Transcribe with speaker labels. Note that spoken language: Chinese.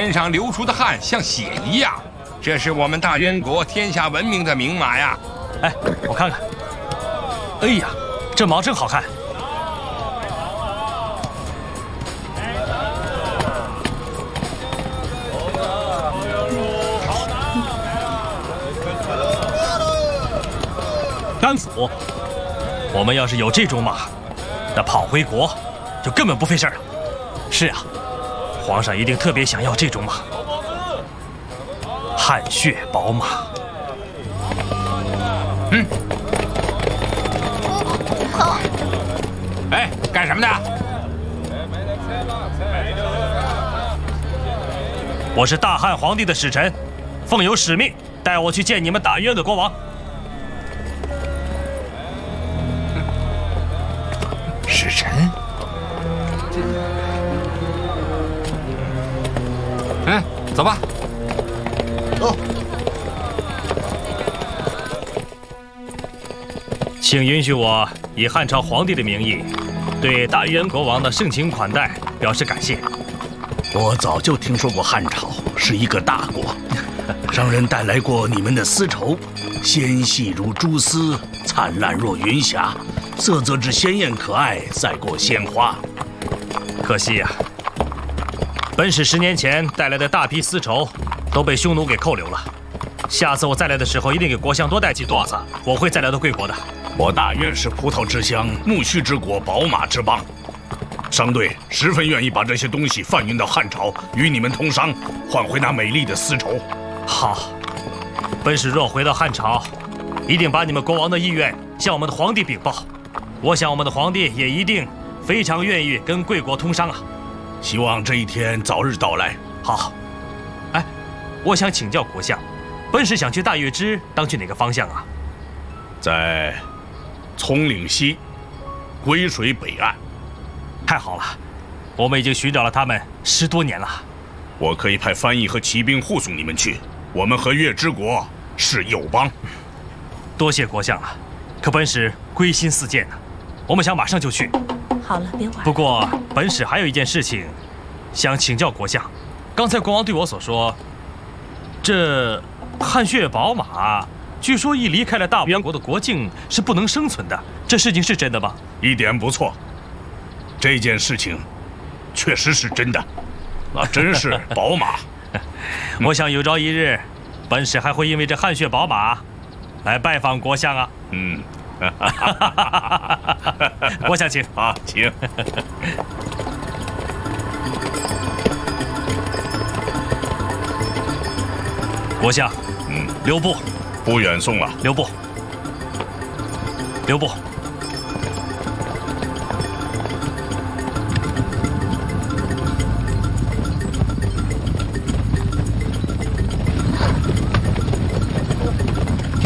Speaker 1: 身上流出的汗像血一样，这是我们大渊国天下闻名的名马呀！
Speaker 2: 哎，我看看。哎呀，这毛真好看。甘府，我们要是有这种马，那跑回国就根本不费事儿了。是啊，皇上一定特别想要这种马，汗血宝马。
Speaker 3: 好。
Speaker 1: 哎，干什么的？
Speaker 2: 我是大汉皇帝的使臣，奉有使命，带我去见你们大渊的国王。
Speaker 1: 使臣。走吧。
Speaker 3: 走。
Speaker 2: 请允许我以汉朝皇帝的名义，对大渊国王的盛情款待表示感谢。
Speaker 4: 我早就听说过汉朝是一个大国，商人带来过你们的丝绸，纤细如蛛丝，灿烂若云霞，色泽之鲜艳可爱，赛过鲜花。
Speaker 2: 可惜呀，本使10年前带来的大批丝绸都被匈奴给扣留了。下次我再来的时候，一定给国相多带几垛子。我会再来到贵国的。
Speaker 4: 我大渊是葡萄之乡，苜蓿之国，宝马之邦。商队十分愿意把这些东西贩运到汉朝，与你们通商，换回那美丽的丝绸。
Speaker 2: 好，本使若回到汉朝，一定把你们国王的意愿向我们的皇帝禀报。我想我们的皇帝也一定非常愿意跟贵国通商啊。
Speaker 4: 希望这一天早日到来。
Speaker 2: 好。哎，我想请教国相，本使想去大月支，当去哪个方向啊？
Speaker 4: 在葱岭西，归水北岸。
Speaker 2: 太好了，我们已经寻找了他们10多年了。
Speaker 4: 我可以派翻译和骑兵护送你们去。我们和月之国是友邦。
Speaker 2: 多谢国相了，可本使归心似箭呢。我们想马上就去。
Speaker 3: 好了，别玩。
Speaker 2: 不过本使还有一件事情，想请教国相。刚才国王对我所说，这汗血宝马，据说一离开了大渊国的国境是不能生存的，这事情是真的吗？
Speaker 4: 一点不错。这件事情确实是真的，那真是宝马。
Speaker 2: 我想有朝一日，本使还会因为这汗血宝马来拜访国相啊。国相请
Speaker 4: 啊，请。
Speaker 2: 国相，留步，
Speaker 4: 不远送了。
Speaker 2: 留步，留步。